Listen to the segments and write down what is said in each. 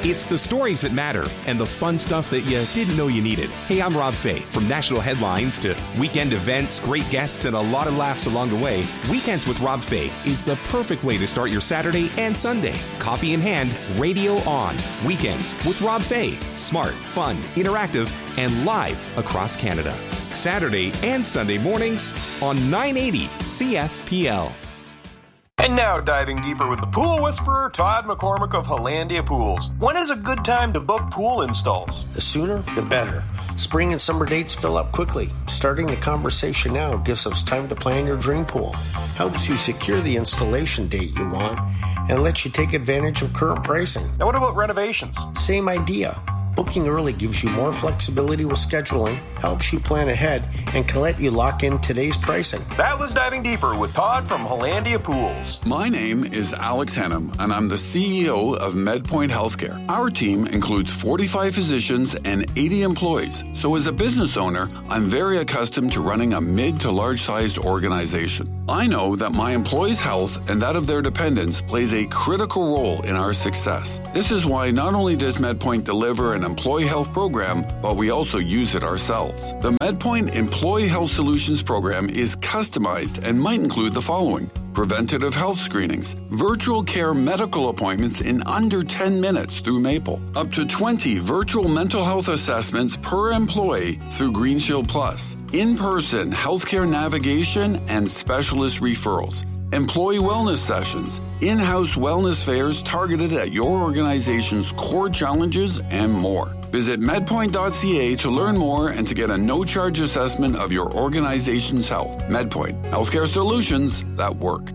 It's the stories that matter and the fun stuff that you didn't know you needed. Hey, I'm Rob Fay. From national headlines to weekend events, great guests, and a lot of laughs along the way, Weekends with Rob Fay is the perfect way to start your Saturday and Sunday. Coffee in hand, radio on. Weekends with Rob Fay. Smart, fun, interactive, and live across Canada. Saturday and Sunday mornings on 980 CFPL. And now diving deeper with the pool whisperer, Todd McCormick of Hollandia Pools. When is a good time to book pool installs? The sooner, the better. Spring and summer dates fill up quickly. Starting the conversation now gives us time to plan your dream pool, helps you secure the installation date you want, and lets you take advantage of current pricing. Now what about renovations? Same idea. Booking early gives you more flexibility with scheduling, helps you plan ahead, and can let you lock in today's pricing. That was Diving Deeper with Todd from Hollandia Pools. My name is Alex Hennum, and I'm the CEO of MedPoint Healthcare. Our team includes 45 physicians and 80 employees. So as a business owner, I'm very accustomed to running a mid to large-sized organization. I know that my employees' health and that of their dependents plays a critical role in our success. This is why not only does MedPoint deliver an employee health program, but we also use it ourselves. The MedPoint Employee Health Solutions program is customized and might include the following: preventative health screenings, virtual care medical appointments in under 10 minutes through Maple, up to 20 virtual mental health assessments per employee through Green Shield Plus, in-person healthcare navigation and specialist referrals, employee wellness sessions, in-house wellness fairs targeted at your organization's core challenges, and more. Visit medpoint.ca to learn more and to get a no-charge assessment of your organization's health. MedPoint, healthcare solutions that work.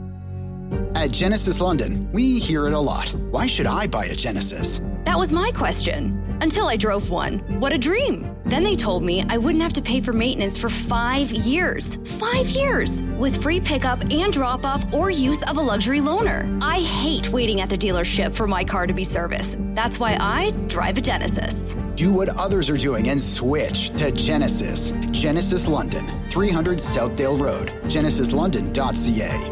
At Genesis London, we hear it a lot. Why should I buy a Genesis? That was my question. Until I drove one. What a dream. Then they told me I wouldn't have to pay for maintenance for 5 years. 5 years! With free pickup and drop-off or use of a luxury loaner. I hate waiting at the dealership for my car to be serviced. That's why I drive a Genesis. Do what others are doing and switch to Genesis. Genesis London, 300 Southdale Road. genesislondon.ca.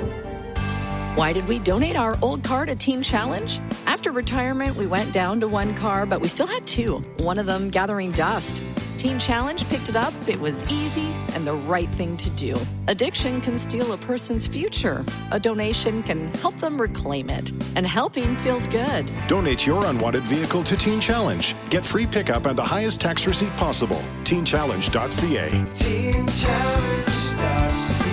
Why did we donate our old car to Teen Challenge? After retirement, we went down to one car, but we still had two, one of them gathering dust. Teen Challenge picked it up, it was easy, and the right thing to do. Addiction can steal a person's future. A donation can help them reclaim it. And helping feels good. Donate your unwanted vehicle to Teen Challenge. Get free pickup and the highest tax receipt possible. TeenChallenge.ca. TeenChallenge.ca.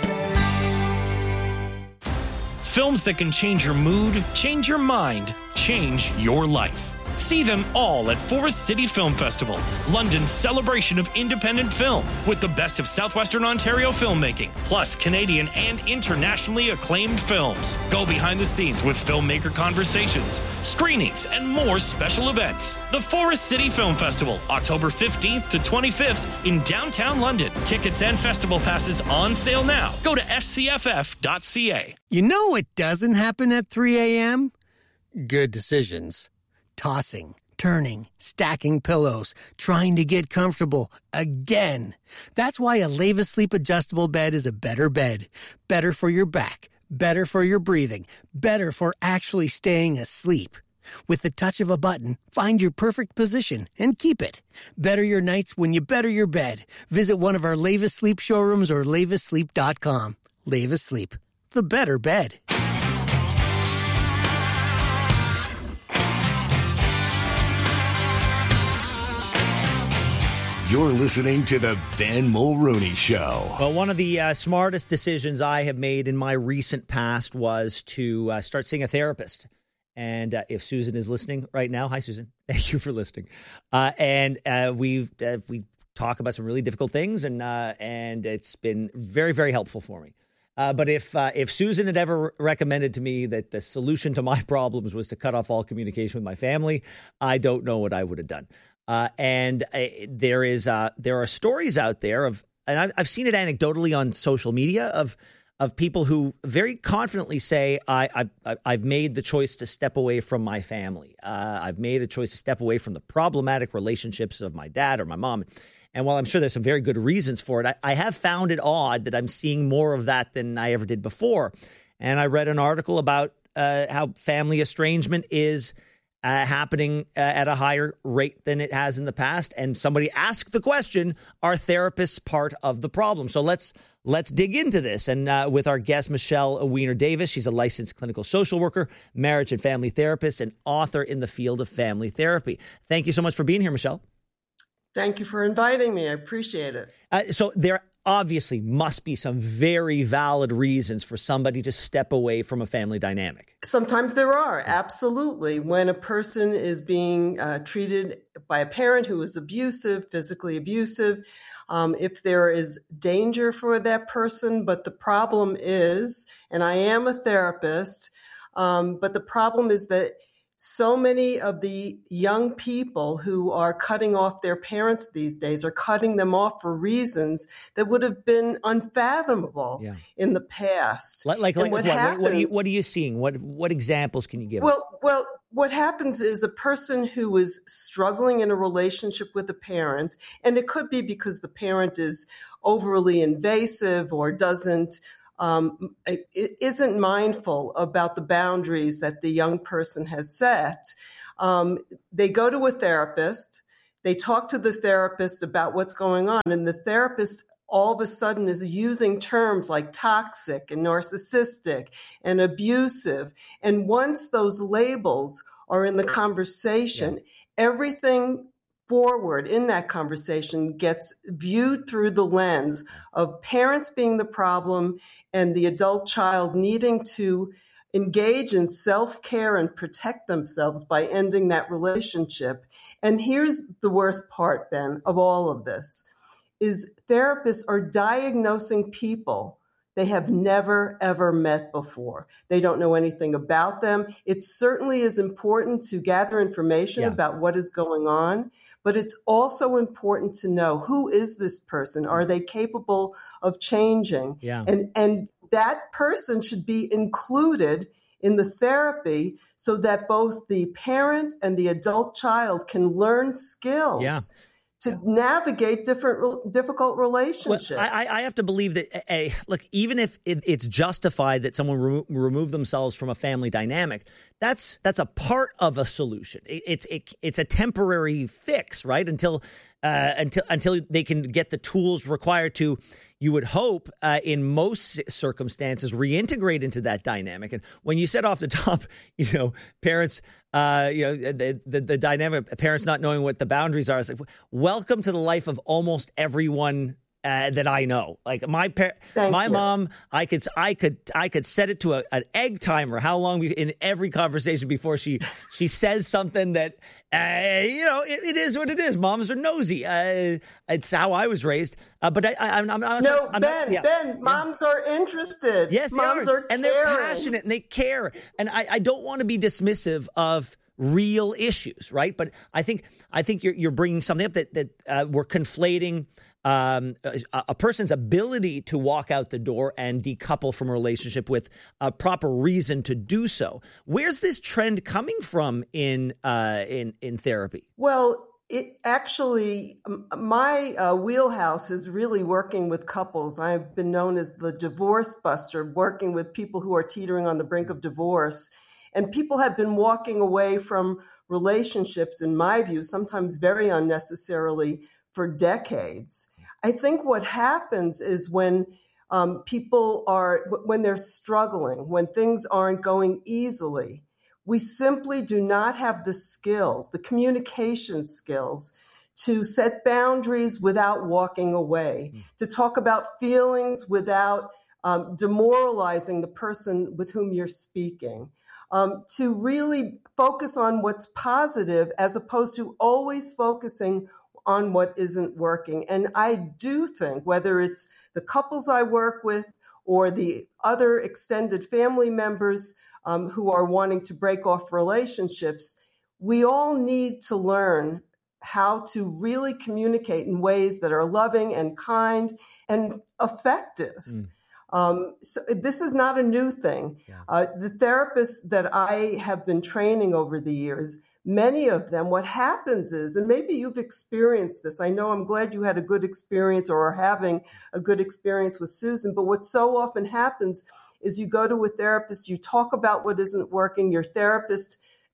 Films that can change your mood, change your mind, change your life. See them all at Forest City Film Festival, London's celebration of independent film, with the best of Southwestern Ontario filmmaking, plus Canadian and internationally acclaimed films. Go behind the scenes with filmmaker conversations, screenings, and more special events. The Forest City Film Festival, October 15th to 25th in downtown London. Tickets and festival passes on sale now. Go to fcff.ca. You know what doesn't happen at 3 a.m.? Good decisions. Tossing, turning, stacking pillows, trying to get comfortable again. That's why a Leva Sleep adjustable bed is a better bed. Better for your back, better for your breathing, better for actually staying asleep. With the touch of a button, find your perfect position and keep it. Better your nights when you better your bed. Visit one of our Leva Sleep showrooms or levasleep.com. Leva Sleep, the better bed. You're listening to the Ben Mulrooney Show. Well, one of the smartest decisions I have made in my recent past was to start seeing a therapist. And if Susan is listening right now, hi, Susan. Thank you for listening. We talk about some really difficult things, and it's been very, very helpful for me. But if Susan had ever recommended to me that the solution to my problems was to cut off all communication with my family, I don't know what I would have done. There are stories out there and I've seen it anecdotally on social media of people who very confidently say, I've made the choice to step away from my family. I've made a choice to step away from the problematic relationships of my dad or my mom. And while I'm sure there's some very good reasons for it, I have found it odd that I'm seeing more of that than I ever did before. And I read an article about how family estrangement is happening at a higher rate than it has in the past. And somebody asked the question, are therapists part of the problem? So let's dig into this. And with our guest, Michelle Weiner Davis, she's a licensed clinical social worker, marriage and family therapist, and author in the field of family therapy. Thank you so much for being here, Michelle. Thank you for inviting me. I appreciate it. So there obviously must be some very valid reasons for somebody to step away from a family dynamic. Sometimes there are, absolutely. When a person is being treated by a parent who is abusive, physically abusive, if there is danger for that person, but the problem is, and I am a therapist, but the problem is that so many of the young people who are cutting off their parents these days are cutting them off for reasons that would have been unfathomable in the past. Like what are you seeing? What examples can you give us? Well, what happens is a person who is struggling in a relationship with a parent, and it could be because the parent is overly invasive or isn't mindful about the boundaries that the young person has set. They go to a therapist, they talk to the therapist about what's going on, and the therapist all of a sudden is using terms like toxic and narcissistic and abusive. And once those labels are in the conversation, everything forward in that conversation gets viewed through the lens of parents being the problem and the adult child needing to engage in self-care and protect themselves by ending that relationship. And here's the worst part, Ben, of all of this, is therapists are diagnosing people they have never, ever met before. They don't know anything about them. It certainly is important to gather information about what is going on, but it's also important to know, who is this person? Are they capable of changing? And that person should be included in the therapy so that both the parent and the adult child can learn skills to navigate difficult relationships. Well, I have to believe that, look, even if it's justified that someone remove themselves from a family dynamic, that's a part of a solution. It's a temporary fix, right? Until they can get the tools required to, you would hope, in most circumstances, reintegrate into that dynamic. And when you said off the top, parents, the dynamic, parents not knowing what the boundaries are, it's like, welcome to the life of almost everyone that I know. Like my mom, I could set it to an egg timer, how long in every conversation before she says something that, it is what it is. Moms are nosy. It's how I was raised. But Ben, moms are interested. Yes, moms are caring. And they're passionate and they care. And I don't want to be dismissive of real issues, right? But I think you're bringing something up that we're conflating a person's ability to walk out the door and decouple from a relationship with a proper reason to do so. Where's this trend coming from in therapy? Well, it actually, my wheelhouse is really working with couples. I've been known as the divorce buster, working with people who are teetering on the brink of divorce. And people have been walking away from relationships, in my view, sometimes very unnecessarily, for decades. I think what happens is when when they're struggling, when things aren't going easily, we simply do not have the skills, the communication skills, to set boundaries without walking away, to talk about feelings without demoralizing the person with whom you're speaking, to really focus on what's positive as opposed to always focusing on what isn't working. And I do think, whether it's the couples I work with or the other extended family members who are wanting to break off relationships, we all need to learn how to really communicate in ways that are loving and kind and effective. So this is not a new thing. The therapists that I have been training over the years, many of them, what happens is, and maybe you've experienced this, I know, I'm glad you had a good experience or are having a good experience with Susan, but what so often happens is you go to a therapist, you talk about what isn't working, your therapist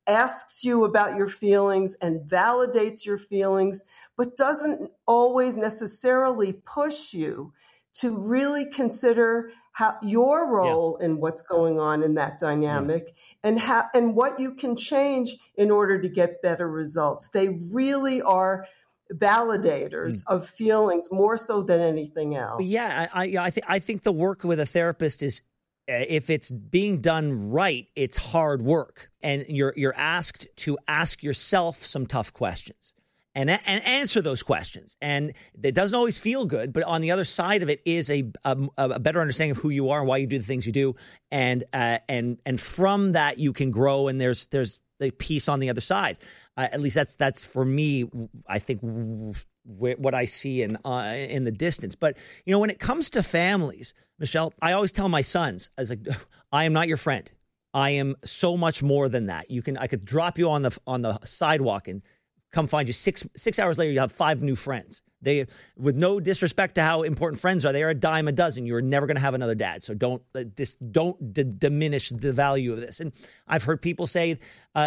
asks you about your feelings and validates your feelings, but doesn't always necessarily push you to really consider how your role in what's going on in that dynamic and what you can change in order to get better results. They really are validators of feelings more so than anything else. But yeah, I think the work with a therapist is, if it's being done right, it's hard work, and you're asked to ask yourself some tough questions and answer those questions. And it doesn't always feel good, but on the other side of it is a better understanding of who you are and why you do the things you do, and from that you can grow. And there's the piece on the other side. At least that's for me, I think, what I see in the distance. But when it comes to families, Michelle, I always tell my sons, I am not your friend. I am so much more than that. I could drop you on the sidewalk and come find you. Six hours later, you have 5 new friends. They, with no disrespect to how important friends are, they are a dime a dozen. You're never going to have another dad. So don't diminish the value of this. And I've heard people say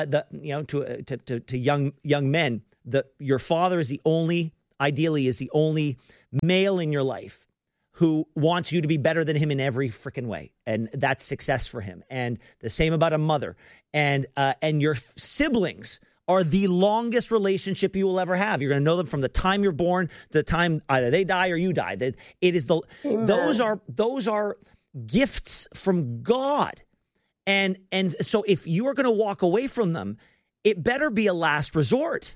to young men that your father is ideally the only male in your life who wants you to be better than him in every freaking way. And that's success for him. And the same about a mother. And your siblings are the longest relationship you will ever have. You're going to know them from the time you're born to the time either they die or you die. It is those are gifts from God. And so if you are going to walk away from them, it better be a last resort.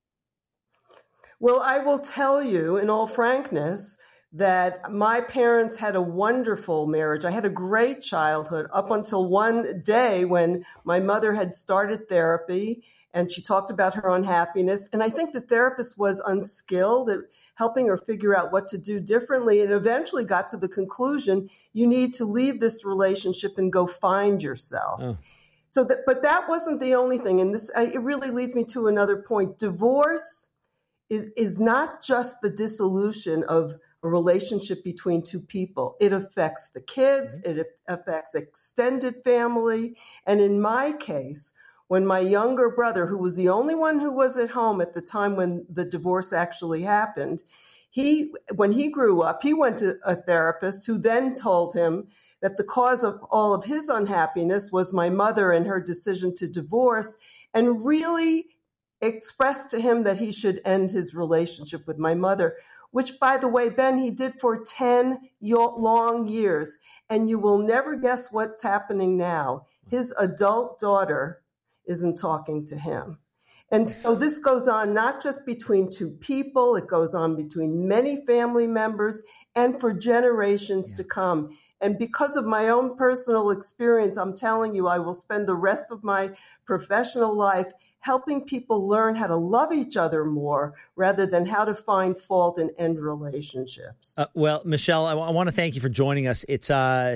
Well, I will tell you in all frankness that my parents had a wonderful marriage. I had a great childhood up until one day when my mother had started therapy and she talked about her unhappiness. And I think the therapist was unskilled at helping her figure out what to do differently, and eventually got to the conclusion, you need to leave this relationship and go find yourself. Oh. But that wasn't the only thing. And it really leads me to another point. Divorce is not just the dissolution of a relationship between two people. It affects the kids. It affects extended family. And in my case, when my younger brother, who was the only one who was at home at the time when the divorce actually happened, when he grew up, he went to a therapist who then told him that the cause of all of his unhappiness was my mother and her decision to divorce, and really expressed to him that he should end his relationship with my mother, which, by the way, Ben, he did for 10 long years. And you will never guess what's happening now. His adult daughter isn't talking to him. And so this goes on not just between two people, it goes on between many family members and for generations to come. And because of my own personal experience, I'm telling you, I will spend the rest of my professional life helping people learn how to love each other more rather than how to find fault and end relationships. Well, Michelle, I want to thank you for joining us. It's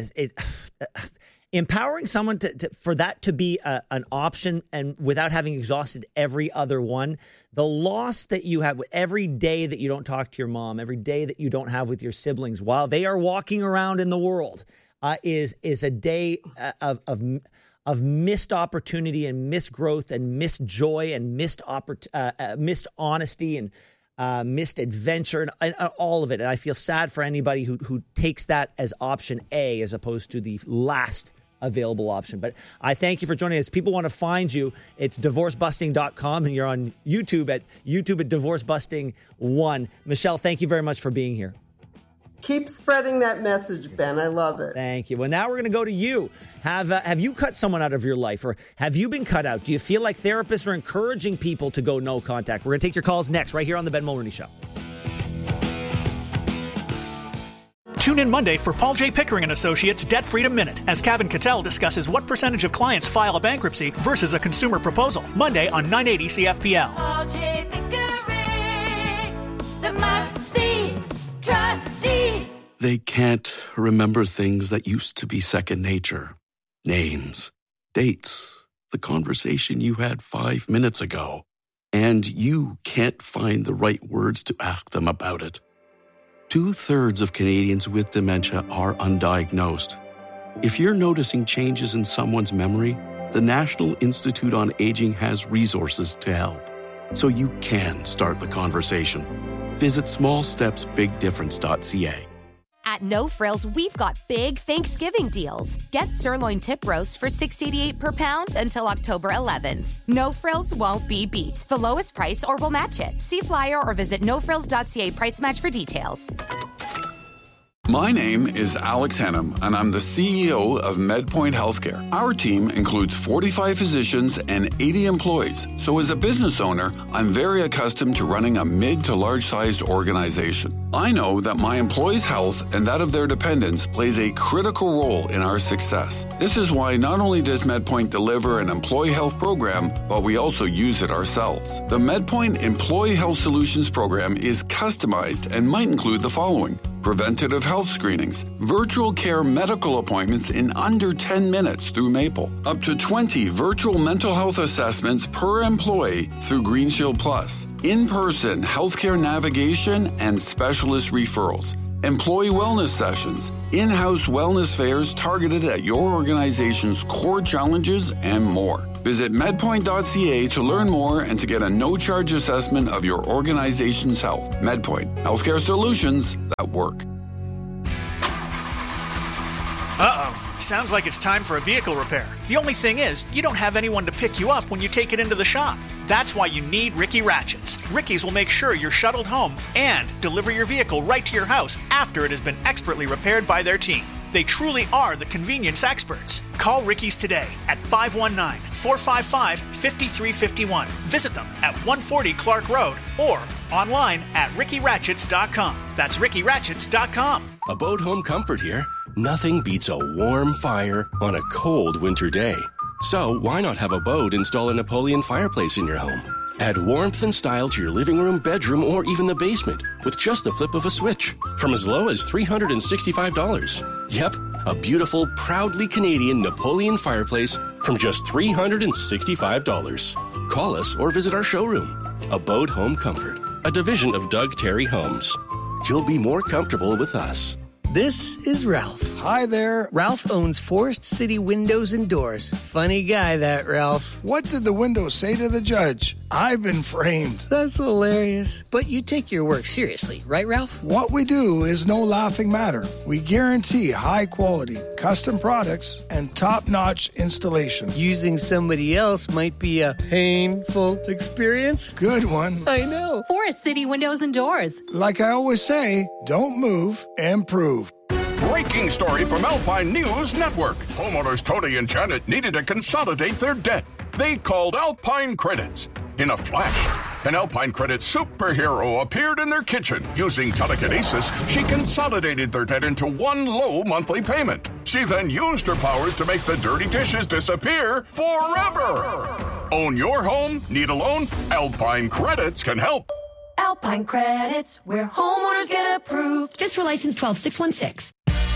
empowering someone for that to be an option, and without having exhausted every other one. The loss that you have every day that you don't talk to your mom, every day that you don't have with your siblings while they are walking around in the world is a day of missed opportunity and missed growth and missed joy and missed honesty and missed adventure and all of it. And I feel sad for anybody who takes that as option A as opposed to the last available option. But I thank you for joining us. People want to find you. It's divorcebusting.com, and you're on YouTube at divorcebusting1. Michelle, thank you very much for being here. Keep spreading that message, Ben. I love it. Thank you. Well, now we're going to go to you. Have you cut someone out of your life, or have you been cut out? Do you feel like therapists are encouraging people to go no contact? We're going to take your calls next, right here on the Ben Mulroney Show. Tune in Monday for Paul J. Pickering & Associates Debt Freedom Minute as Kevin Cattell discusses what percentage of clients file a bankruptcy versus a consumer proposal. Monday on 980 CFPL. Paul J. Pickering, the must-see trustee. They can't remember things that used to be second nature. Names, dates, the conversation you had 5 minutes ago. And you can't find the right words to ask them about it. 2/3 of Canadians with dementia are undiagnosed. If you're noticing changes in someone's memory, the National Institute on Aging has resources to help, so you can start the conversation. Visit smallstepsbigdifference.ca. At No Frills, we've got big Thanksgiving deals. Get sirloin tip roast for $6.88 per pound until October 11th. No Frills won't be beat. The lowest price or we'll match it. See flyer or visit nofrills.ca price match for details. My name is Alex Hennam, and I'm the CEO of MedPoint Healthcare. Our team includes 45 physicians and 80 employees. So as a business owner, I'm very accustomed to running a mid to large-sized organization. I know that my employees' health and that of their dependents plays a critical role in our success. This is why not only does MedPoint deliver an employee health program, but we also use it ourselves. The MedPoint Employee Health Solutions program is customized and might include the following: preventative health screenings, virtual care medical appointments in under 10 minutes through Maple, up to 20 virtual mental health assessments per employee through Green Shield Plus, in-person healthcare navigation and specialist referrals, employee wellness sessions, in-house wellness fairs targeted at your organization's core challenges, and more. Visit medpoint.ca to learn more and to get a no-charge assessment of your organization's health. MedPoint, healthcare solutions that work. Uh-oh. Sounds like it's time for a vehicle repair. The only thing is, you don't have anyone to pick you up when you take it into the shop. That's why you need Ricky Ratchets. Ricky's will make sure you're shuttled home and deliver your vehicle right to your house after it has been expertly repaired by their team. They truly are the convenience experts. Call Ricky's today at 519-455-5351. Visit them at 140 Clark Road or online at rickyratchets.com. That's rickyratchets.com. A Boat Home Comfort here. Nothing beats a warm fire on a cold winter day. So why not have a boat install a Napoleon fireplace in your home? Add warmth and style to your living room, bedroom, or even the basement with just the flip of a switch from as low as $365. Yep, a beautiful, proudly Canadian Napoleon fireplace from just $365. Call us or visit our showroom. A Boat Home Comfort, a division of Doug Terry Homes. You'll be more comfortable with us. This is Ralph. Hi there. Ralph owns Forest City Windows and Doors. Funny guy, that Ralph. What did the window say to the judge? I've been framed. That's hilarious. But you take your work seriously, right, Ralph? What we do is no laughing matter. We guarantee high quality, custom products, and top-notch installation. Using somebody else might be a painful experience. Good one. I know. Forest City Windows and Doors. Like I always say, don't move, improve. Breaking story from Alpine News Network. Homeowners Tony and Janet needed to consolidate their debt. They called Alpine Credits. In a flash, an Alpine Credits superhero appeared in their kitchen. Using telekinesis, she consolidated their debt into one low monthly payment. She then used her powers to make the dirty dishes disappear forever. Own your home? Need a loan? Alpine Credits can help. Alpine Credits, where homeowners get approved. Just for license 12616.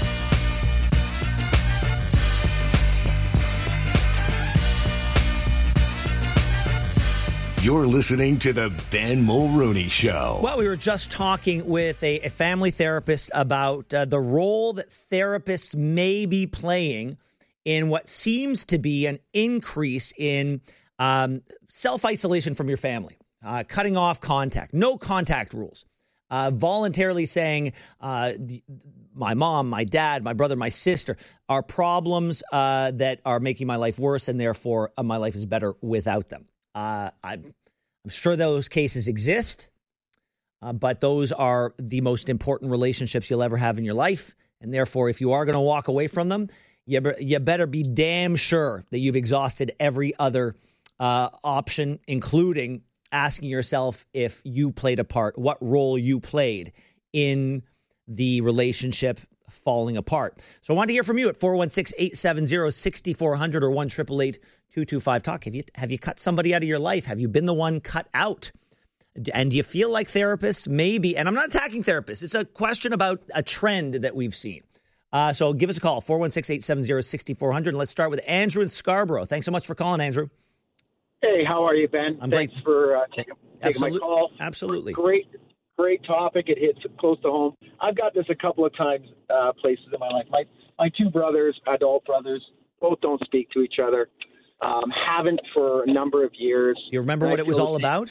You're listening to the Ben Mulrooney Show. Well, we were just talking with a family therapist about the role that therapists may be playing in what seems to be an increase in self-isolation from your family, cutting off contact, no contact rules, voluntarily saying my mom, my dad, my brother, my sister are problems that are making my life worse, and therefore my life is better without them. I'm sure those cases exist, but those are the most important relationships you'll ever have in your life. And therefore, if you are going to walk away from them, you better be damn sure that you've exhausted every other option, including asking yourself if you played a part, what role you played in the relationship falling apart. So I want to hear from you at 416-870-6400 or 1-888-225-TALK. Have you cut somebody out of your life? Have you been the one cut out? And do you feel like therapists maybe, and I'm not attacking therapists, it's a question about a trend that we've seen. So give us a call, 416-870-6400. And let's start with Andrew in Scarborough. Thanks so much for calling, Andrew. Hey, how are you, Ben? Thanks for taking my call. Absolutely. Great topic. It hits close to home. I've got this a couple of times places in my life. My two brothers, adult brothers, both don't speak to each other. Haven't for a number of years. You remember what it was all about?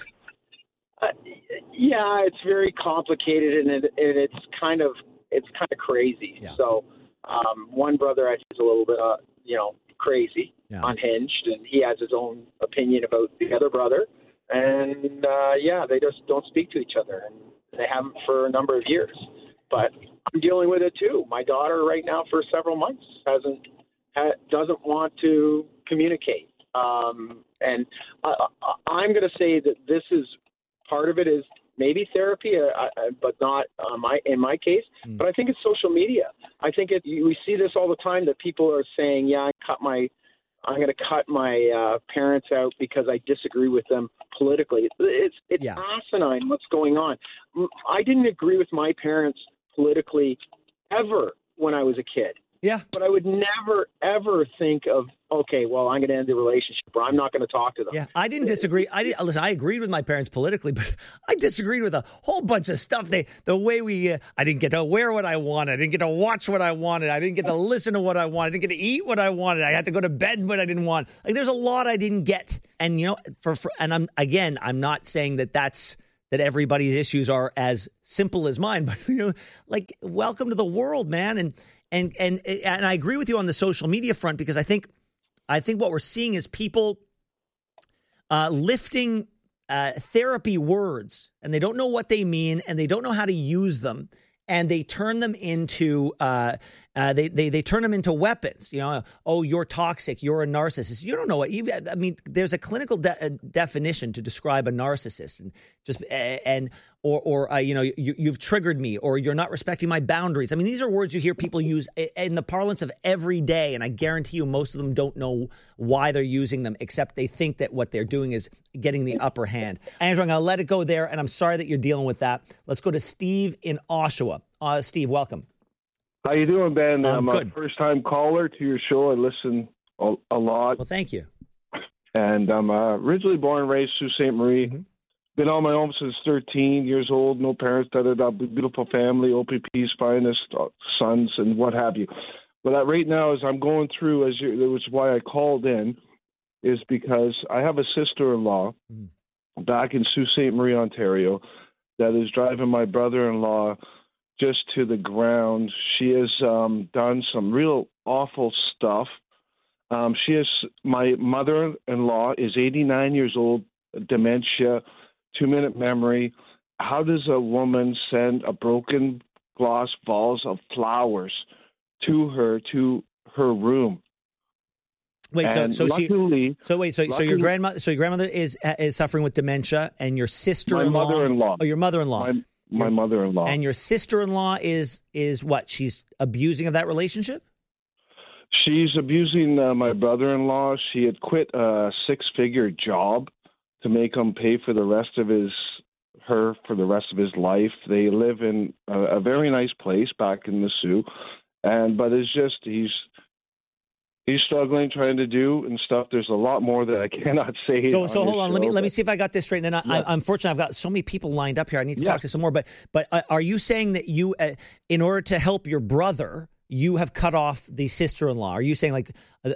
Yeah, it's very complicated, and it's kind of crazy. Yeah. So, one brother I think is a little bit, crazy, unhinged, and he has his own opinion about the other brother, and they just don't speak to each other, and they haven't for a number of years. But I'm dealing with it too. My daughter, right now, for several months, doesn't want to communicate, and I'm going to say that this is. Part of it is maybe therapy, but not in my case. But I think it's social media. I think we see this all the time that people are saying, "Yeah, I'm going to cut my parents out because I disagree with them politically." It's asinine what's going on. I didn't agree with my parents politically ever when I was a kid. Yeah. But I would never, ever think of, okay, well, I'm going to end the relationship, or I'm not going to talk to them. Yeah, I didn't disagree. I agreed with my parents politically, but I disagreed with a whole bunch of stuff. The way I didn't get to wear what I wanted. I didn't get to watch what I wanted. I didn't get to listen to what I wanted. I didn't get to eat what I wanted. I had to go to bed when I didn't want. Like, there's a lot I didn't get. And, and I'm not saying that everybody's issues are as simple as mine, but, welcome to the world, man. And I agree with you on the social media front, because I think what we're seeing is people lifting therapy words, and they don't know what they mean, and they don't know how to use them, and they turn them into they turn them into weapons. Oh, you're toxic. You're a narcissist. You don't know what there's a clinical definition to describe a narcissist, and you've triggered me, or you're not respecting my boundaries. I mean, these are words you hear people use in the parlance of every day, and I guarantee you most of them don't know why they're using them, except they think that what they're doing is getting the upper hand. Andrew, I'm going to let it go there, and I'm sorry that you're dealing with that. Let's go to Steve in Oshawa. Steve, welcome. How you doing, Ben? I'm good. A first-time caller to your show. I listen a lot. Well, thank you. And I'm originally born and raised Sault Ste. Marie. Mm-hmm. Been on my own since 13 years old. No parents. Beautiful family. OPP's finest sons and what have you. But right now, as I'm going through, which is why I called in, is because I have a sister-in-law back in Sault Ste. Marie, Ontario, that is driving my brother-in-law just to the ground. She has done some real awful stuff. My mother-in-law is 89 years old, dementia, 2-minute memory. How does a woman send a broken glass vase of flowers to her room? Wait, so your grandmother is suffering with dementia, and your sister-in-law. My mother-in-law. Oh, your mother-in-law. My mother-in-law. And your sister-in-law is what? She's abusing of that relationship? She's abusing my brother-in-law. She had quit a 6-figure job to make him pay for the rest of his life. They live in a very nice place back in the Sioux, but it's just he's struggling, trying to do and stuff. There's a lot more that I cannot say. So hold on. Let me see if I got this straight. And then unfortunately, I've got so many people lined up here. I need to talk to some more. But are you saying that you, in order to help your brother, you have cut off the sister-in-law? Are you saying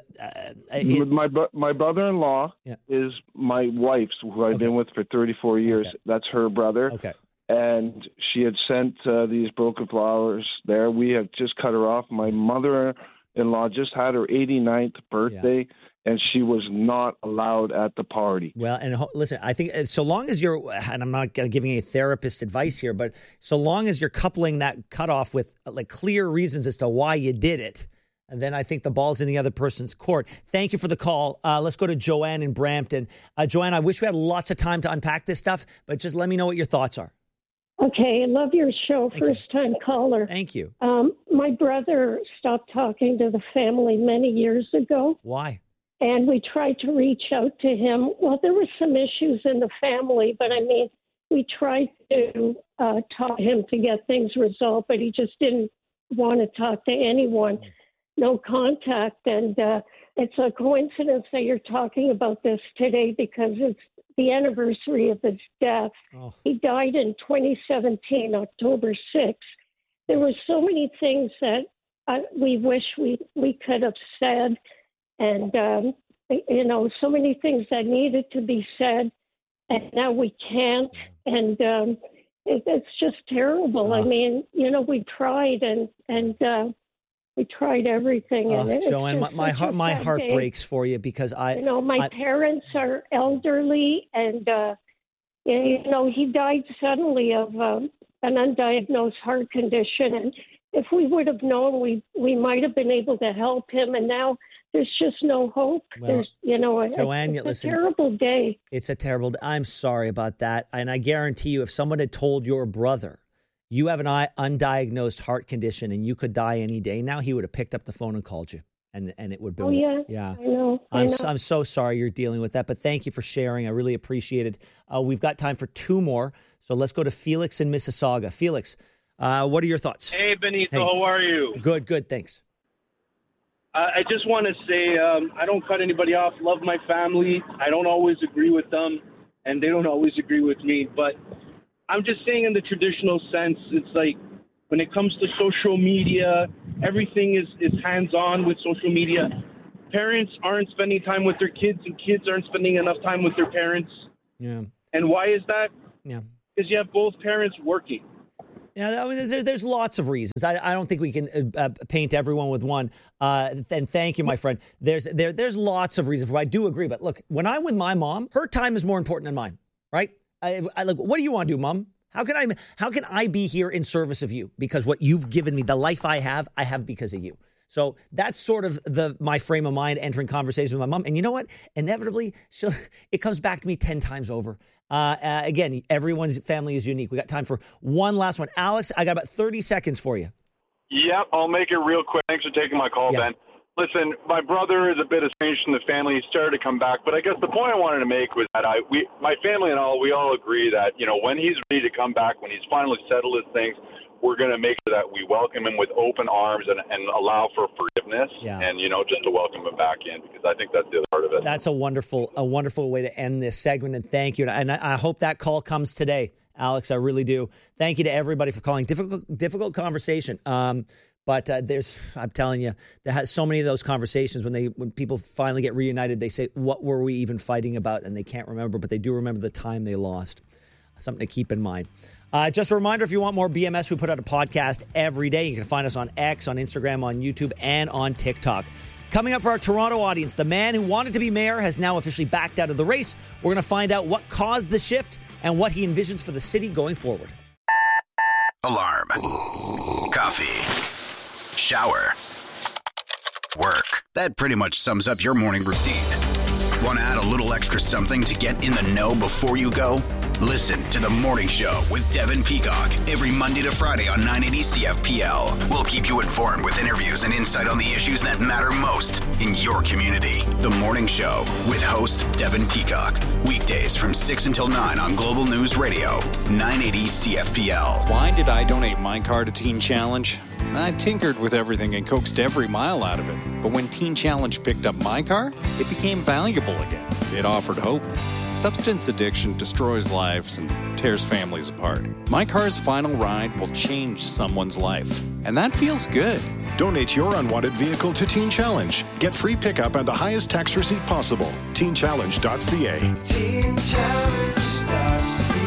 my brother-in-law is my wife's, who I've been with for 34 years. Okay. That's her brother. Okay. And she had sent these broken flowers there. We have just cut her off. My mother-in-law just had her 89th birthday, and she was not allowed at the party. Well, and listen, I think so long as you're, and I'm not giving any therapist advice here, but so long as you're coupling that cutoff with clear reasons as to why you did it, and then I think the ball's in the other person's court. Thank you for the call. Let's go to Joanne in Brampton. Joanne, I wish we had lots of time to unpack this stuff, but just let me know what your thoughts are. Okay, I love your show, first-time caller. Thank you. My brother stopped talking to the family many years ago. Why? And we tried to reach out to him. Well, there were some issues in the family, but we tried to talk to him to get things resolved, but he just didn't want to talk to anyone. No contact. And it's a coincidence that you're talking about this today because it's the anniversary of his death. Oh. He died in 2017, October 6th. There were so many things that we wish we could have said. And so many things that needed to be said, and now we can't. And it's just terrible. I mean, we tried and we tried everying. And Joanne, my heart breaks for you because my parents are elderly, and he died suddenly of an undiagnosed heart condition. And if we would have known, we might have been able to help him. And now there's just no hope. Well, Joanne, it's a terrible day. It's a terrible day. I'm sorry about that. And I guarantee you, if someone had told your brother, you have an undiagnosed heart condition and you could die any day now, he would have picked up the phone and called you. And it would be. Oh, yeah. I know. I'm so sorry you're dealing with that, but thank you for sharing. I really appreciate it. We've got time for 2 more. So let's go to Felix in Mississauga. Felix, what are your thoughts? Hey, Benito, how are you? Good, thanks. I just want to say I don't cut anybody off. Love my family. I don't always agree with them, and they don't always agree with me. But I'm just saying in the traditional sense, it's like when it comes to social media, everything is hands-on with social media. Parents aren't spending time with their kids, and kids aren't spending enough time with their parents. Yeah. And why is that? Yeah. Because you have both parents working. Yeah, there's lots of reasons. I don't think we can paint everyone with one. And thank you, my friend. There's lots of reasons. I do agree. But look, when I'm with my mom, her time is more important than mine, right? I like, what do you want to do, Mom? How can I be here in service of you? Because what you've given me, the life I have because of you. So that's sort of my frame of mind entering conversations with my mom. And you know what? Inevitably, it comes back to me 10 times over. Again, everyone's family is unique. We got time for one last one. Alex, I got about 30 seconds for you. Yep, I'll make it real quick. Thanks for taking my call, Ben. Listen, my brother is a bit estranged from the family. He started to come back. But I guess the point I wanted to make was that my family and we all agree that, when he's ready to come back, when he's finally settled his things, we're going to make sure that we welcome him with open arms and allow for forgiveness and, just to welcome him back in, because I think that's the other part of it. That's a wonderful way to end this segment. And thank you. And I hope that call comes today, Alex. I really do. Thank you to everybody for calling. Difficult conversation. But I'm telling you, there has so many of those conversations when people finally get reunited, they say, what were we even fighting about? And they can't remember, but they do remember the time they lost. Something to keep in mind. Just a reminder, if you want more BMS, we put out a podcast every day. You can find us on X, on Instagram, on YouTube, and on TikTok. Coming up for our Toronto audience, the man who wanted to be mayor has now officially backed out of the race. We're going to find out what caused the shift and what he envisions for the city going forward. Alarm. Coffee. Shower. Work. That pretty much sums up your morning routine. Want to add a little extra something to get in the know before you go? Listen to The Morning Show with Devin Peacock every Monday to Friday on 980 CFPL. We'll keep you informed with interviews and insight on the issues that matter most in your community. The Morning Show with host Devin Peacock. Weekdays from 6 until 9 on Global News Radio, 980 CFPL. Why did I donate my car to Teen Challenge? I tinkered with everything and coaxed every mile out of it. But when Teen Challenge picked up my car, it became valuable again. It offered hope. Substance addiction destroys lives and tears families apart. My car's final ride will change someone's life. And that feels good. Donate your unwanted vehicle to Teen Challenge. Get free pickup and the highest tax receipt possible. TeenChallenge.ca. TeenChallenge.ca.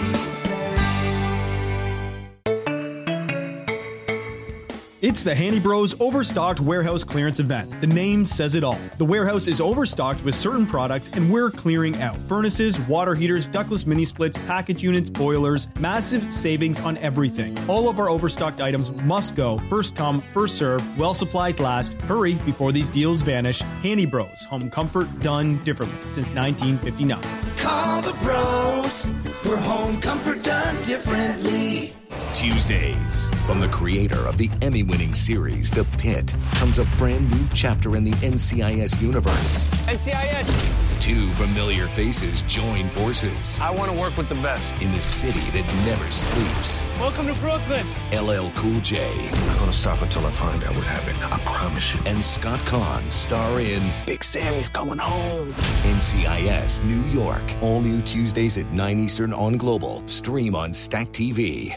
It's the Handy Bros Overstocked Warehouse Clearance Event. The name says it all. The warehouse is overstocked with certain products and we're clearing out. Furnaces, water heaters, ductless mini splits, package units, boilers, massive savings on everything. All of our overstocked items must go. First come, first serve, while supplies last. Hurry before these deals vanish. Handy Bros, home comfort done differently since 1959. Call the bros for home comfort done differently. Tuesdays. From the creator of the Emmy-winning series, The Pit, comes a brand new chapter in the NCIS universe. NCIS! Two familiar faces join forces. I want to work with the best. In the city that never sleeps. Welcome to Brooklyn! LL Cool J. I'm not going to stop until I find out what happened. I promise you. And Scott Conn star in Big Sammy's Coming Home. NCIS New York. All new Tuesdays at 9 Eastern on Global. Stream on Stack TV.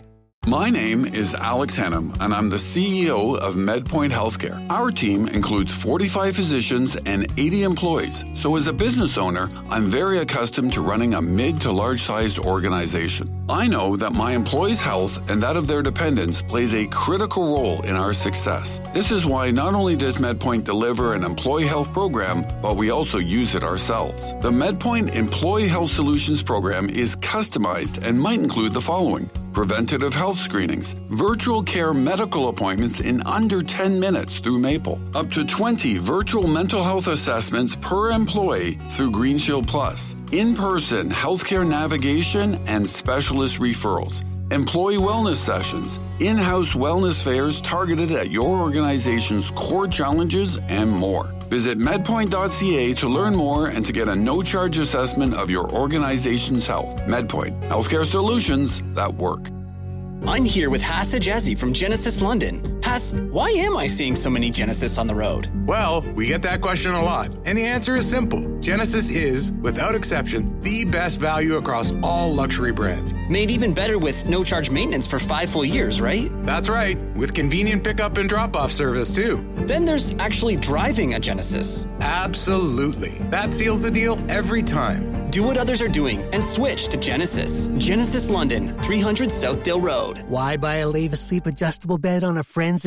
My name is Alex Hennum, and I'm the CEO of MedPoint Healthcare. Our team includes 45 physicians and 80 employees. So as a business owner, I'm very accustomed to running a mid to large-sized organization. I know that my employees' health and that of their dependents plays a critical role in our success. This is why not only does MedPoint deliver an employee health program, but we also use it ourselves. The MedPoint Employee Health Solutions program is customized and might include the following: preventative health screenings, virtual care medical appointments in under 10 minutes through Maple, up to 20 virtual mental health assessments per employee through Green Shield Plus, in-person healthcare navigation and specialist referrals, employee wellness sessions, in-house wellness fairs targeted at your organization's core challenges, and more. Visit medpoint.ca to learn more and to get a no-charge assessment of your organization's health. MedPoint, healthcare solutions that work. I'm here with Hassa Jazzy from Genesis London. Hass, why am I seeing so many Genesis on the road? Well, we get that question a lot, and the answer is simple. Genesis is, without exception, the best value across all luxury brands. Made even better with no-charge maintenance for 5 full years, right? That's right, with convenient pickup and drop-off service, too. Then there's actually driving a Genesis. Absolutely. That seals the deal every time. Do what others are doing and switch to Genesis. Genesis London, 300 Southdale Road. Why buy a Lave Asleep adjustable bed on a friend's